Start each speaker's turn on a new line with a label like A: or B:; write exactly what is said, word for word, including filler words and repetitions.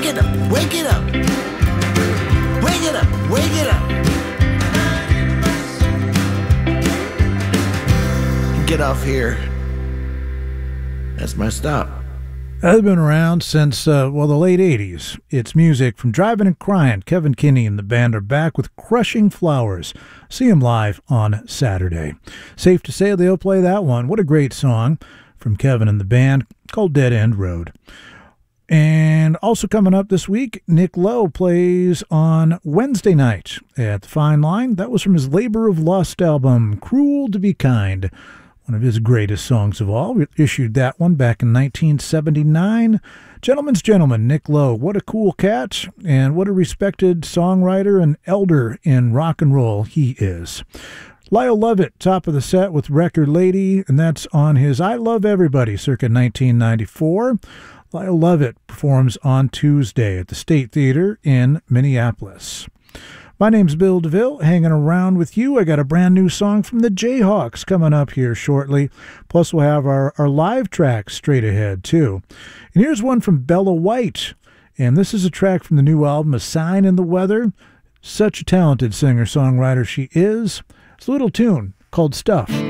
A: it up, wake it up. Wake it up, wake it up. Get off here. That's my stop.
B: I've been around since, uh, well, the late eighties. It's music from Driving and Crying. Kevin Kinney and the band are back with Crushing Flowers. See them live on Saturday. Safe to say they'll play that one. What a great song from Kevin and the band called Dead End Road. And also coming up this week, Nick Lowe plays on Wednesday night at the Fine Line. That was from his Labor of Lust album, Cruel to Be Kind. One of his greatest songs of all. We issued that one back in nineteen seventy-nine. Gentleman's gentleman, Nick Lowe. What a cool cat, and what a respected songwriter and elder in rock and roll he is. Lyle Lovett, top of the set with Record Lady, and that's on his I Love Everybody, circa nineteen ninety-four. Lyle Lovett performs on Tuesday at the State Theater in Minneapolis. My name's Bill DeVille, hanging around with you. I got a brand new song from the Jayhawks coming up here shortly. Plus, we'll have our, our live tracks straight ahead, too. And here's one from Bella White. And this is a track from the new album, A Sign in the Weather. Such a talented singer-songwriter she is. It's a little tune called Stuff.